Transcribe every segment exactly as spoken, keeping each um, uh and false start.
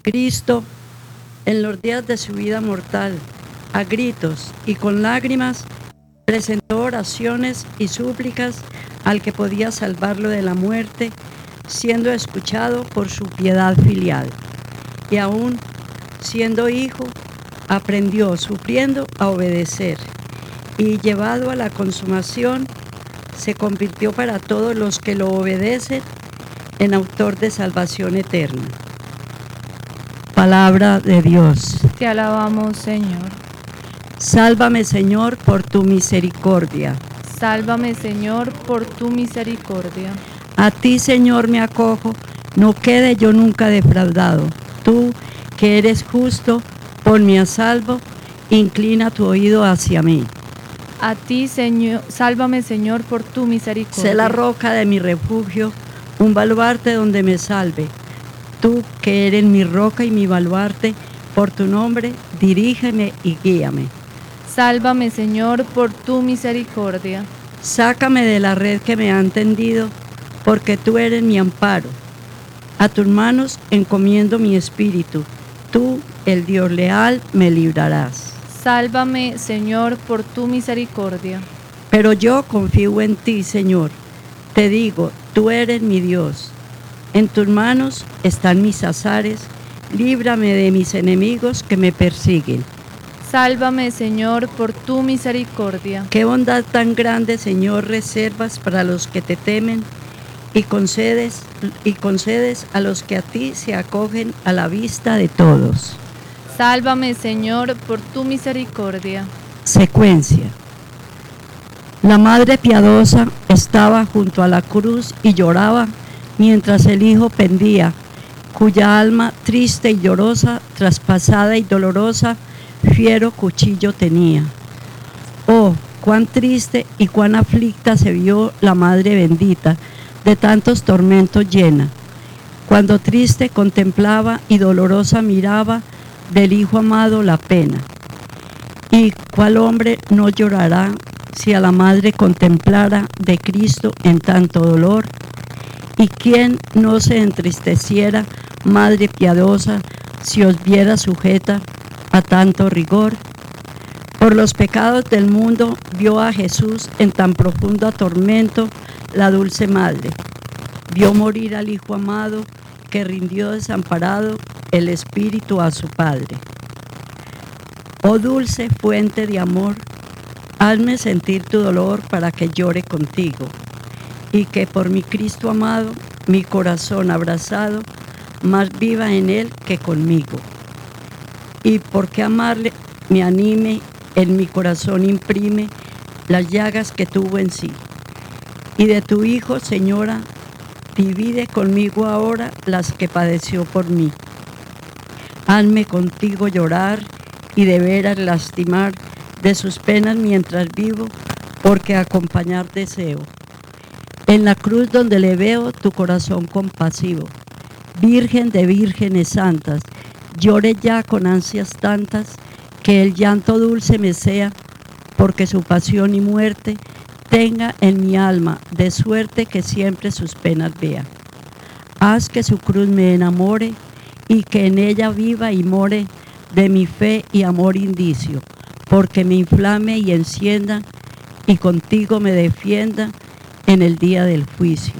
Cristo, en los días de su vida mortal, a gritos y con lágrimas, presentó oraciones y súplicas al que podía salvarlo de la muerte, siendo escuchado por su piedad filial. Y aún siendo hijo, aprendió, sufriendo, a obedecer, y llevado a la consumación, se convirtió para todos los que lo obedecen en autor de salvación eterna. Palabra de Dios. Te alabamos, Señor. Sálvame, Señor, por tu misericordia. Sálvame, Señor, por tu misericordia. A ti, Señor, me acojo, no quede yo nunca defraudado. Tú, que eres justo, ponme a salvo, inclina tu oído hacia mí. A ti, Señor, sálvame, Señor, por tu misericordia. Sé la roca de mi refugio, un baluarte donde me salve. Tú, que eres mi roca y mi baluarte, por tu nombre, dirígeme y guíame. Sálvame, Señor, por tu misericordia. Sácame de la red que me han tendido, porque tú eres mi amparo. A tus manos encomiendo mi espíritu. Tú, el Dios leal, me librarás. Sálvame, Señor, por tu misericordia. Pero yo confío en ti, Señor. Te digo, tú eres mi Dios. En tus manos están mis azares. Líbrame de mis enemigos que me persiguen. Sálvame, Señor, por tu misericordia. Qué bondad tan grande, Señor, reservas para los que te temen y concedes, y concedes a los que a ti se acogen a la vista de todos. Sálvame, Señor, por tu misericordia. Secuencia. La Madre piadosa estaba junto a la cruz y lloraba mientras el Hijo pendía, cuya alma triste y llorosa, traspasada y dolorosa, fiero cuchillo tenía. Oh, cuán triste y cuán aflicta se vio la Madre bendita, de tantos tormentos llena, cuando triste contemplaba y dolorosa miraba del Hijo amado la pena. ¿Y cuál hombre no llorará si a la Madre contemplara de Cristo en tanto dolor? ¿Y quién no se entristeciera, Madre piadosa, si os viera sujeta a tanto rigor? Por los pecados del mundo vio a Jesús en tan profundo tormento la dulce Madre. Vio morir al Hijo amado que rindió desamparado el Espíritu a su Padre. Oh dulce fuente de amor, hazme sentir tu dolor para que llore contigo, y que por mi Cristo amado, mi corazón abrazado, más viva en él que conmigo. Y porque amarle me anime, en mi corazón imprime las llagas que tuvo en sí. Y de tu Hijo, Señora, divide conmigo ahora las que padeció por mí. Hazme contigo llorar y de veras lastimar de sus penas mientras vivo, porque acompañar deseo. En la cruz donde le veo tu corazón compasivo, Virgen de vírgenes santas, llore ya con ansias tantas, que el llanto dulce me sea, porque su pasión y muerte tenga en mi alma, de suerte que siempre sus penas vea. Haz que su cruz me enamore, y que en ella viva y more de mi fe y amor indicio, porque me inflame y encienda, y contigo me defienda en el día del juicio.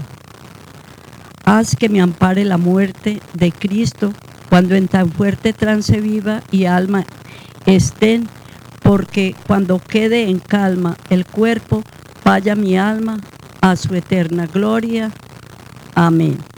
Haz que me ampare la muerte de Cristo, cuando en tan fuerte trance viva y alma estén, porque cuando quede en calma el cuerpo, vaya mi alma a su eterna gloria. Amén.